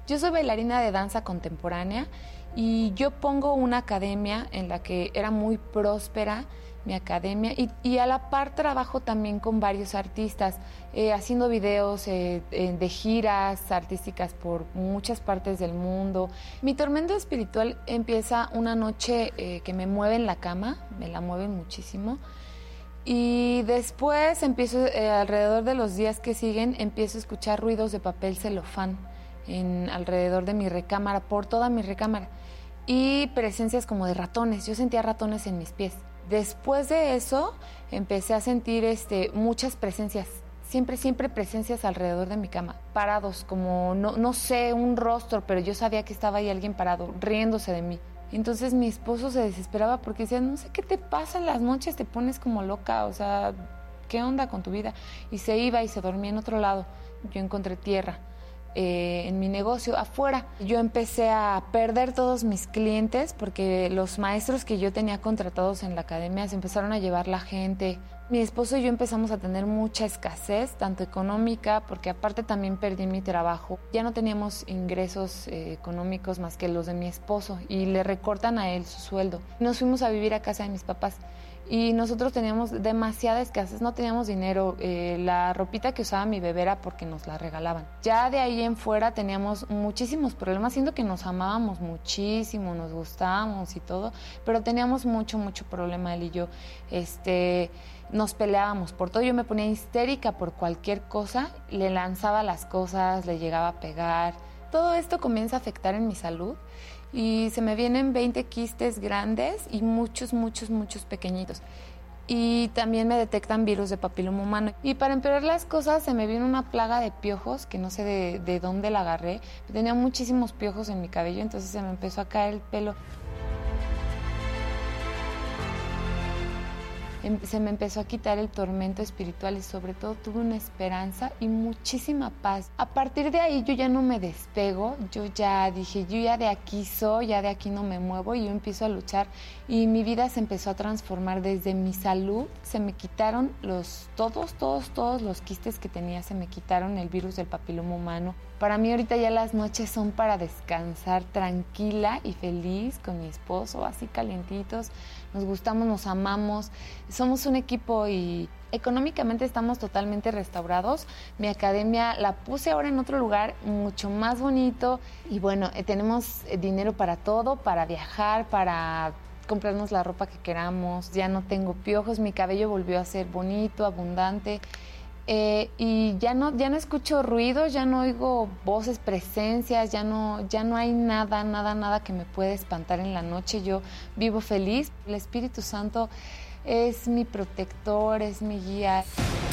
Yo soy bailarina de danza contemporánea y yo pongo una academia en la que era muy próspera mi academia y a la par trabajo también con varios artistas, haciendo videos de giras artísticas por muchas partes del mundo. Mi tormento espiritual empieza una noche que me mueve en la cama, me la mueven muchísimo. Y después empiezo, alrededor de los días que siguen, empiezo a escuchar ruidos de papel celofán alrededor de mi recámara, por toda mi recámara. Y presencias como de ratones, yo sentía ratones en mis pies. Después de eso, empecé a sentir muchas presencias, siempre presencias alrededor de mi cama, parados, como, no sé, un rostro, pero yo sabía que estaba ahí alguien parado, riéndose de mí. Entonces mi esposo se desesperaba porque decía, no sé qué te pasa en las noches, te pones como loca, o sea, ¿qué onda con tu vida? Y se iba y se dormía en otro lado. Yo encontré tierra en mi negocio afuera. Yo empecé a perder todos mis clientes porque los maestros que yo tenía contratados en la academia se empezaron a llevar la gente. Mi esposo y yo empezamos a tener mucha escasez, tanto económica, porque aparte también perdí mi trabajo. Ya no teníamos ingresos económicos más que los de mi esposo y le recortan a él su sueldo. Nos fuimos a vivir a casa de mis papás y nosotros teníamos demasiada escasez, no teníamos dinero. La ropita que usaba mi bebé era porque nos la regalaban. Ya de ahí en fuera teníamos muchísimos problemas, siendo que nos amábamos muchísimo, nos gustábamos y todo, pero teníamos mucho problema él y yo. Nos peleábamos por todo, yo me ponía histérica por cualquier cosa, le lanzaba las cosas, le llegaba a pegar. Todo esto comienza a afectar en mi salud y se me vienen 20 quistes grandes y muchos pequeñitos. Y también me detectan virus de papiloma humano. Y para empeorar las cosas se me vino una plaga de piojos, que no sé de dónde la agarré. Tenía muchísimos piojos en mi cabello, entonces se me empezó a caer el pelo. Se me empezó a quitar el tormento espiritual y sobre todo tuve una esperanza y muchísima paz. A partir de ahí yo ya no me despego, yo ya dije, yo ya de aquí soy, ya de aquí no me muevo y yo empiezo a luchar y mi vida se empezó a transformar desde mi salud. Se me quitaron todos los quistes que tenía, se me quitaron el virus del papiloma humano. Para mí ahorita ya las noches son para descansar tranquila y feliz con mi esposo, así calientitos. Nos gustamos, nos amamos, somos un equipo y económicamente estamos totalmente restaurados. Mi academia la puse ahora en otro lugar mucho más bonito y bueno, tenemos dinero para todo, para viajar, para comprarnos la ropa que queramos. Ya no tengo piojos, mi cabello volvió a ser bonito, abundante. Y ya no escucho ruidos, ya no oigo voces, presencias, ya no hay nada que me pueda espantar en la noche. Yo vivo feliz. El Espíritu Santo es mi protector, es mi guía.